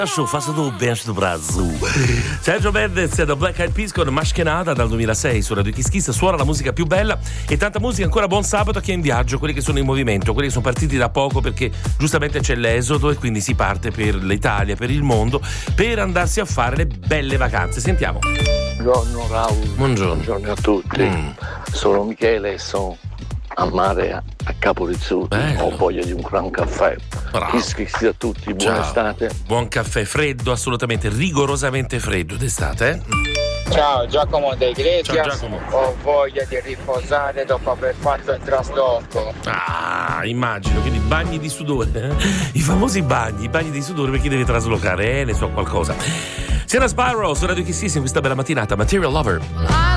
Faccio tu bene sto braccio. Sergio Mendes da Black Eyed Peas con Maschenata dal 2006 su Radio Kiss Kiss. Suona la musica più bella e tanta musica ancora. Buon sabato a chi è in viaggio, quelli che sono in movimento, quelli che sono partiti da poco perché giustamente c'è l'esodo e quindi si parte per l'Italia, per il mondo, per andarsi a fare le belle vacanze. Sentiamo. Buongiorno Raul. Buongiorno a tutti. Sono Michele e sono a mare a Capo Rizzuto. Ho voglia di un gran caffè. Kiss Kiss a tutti, buona estate. Buon caffè, freddo, assolutamente, rigorosamente freddo d'estate. Ciao, Giacomo De Iglesias. Ciao, Giacomo. Ho voglia di riposare dopo aver fatto il trasloco. Immagino, quindi bagni di sudore, i famosi bagni di sudore per chi deve traslocare, ne so qualcosa. Siena Sparrow su Radio Kiss Kiss in questa bella mattinata. Material Lover.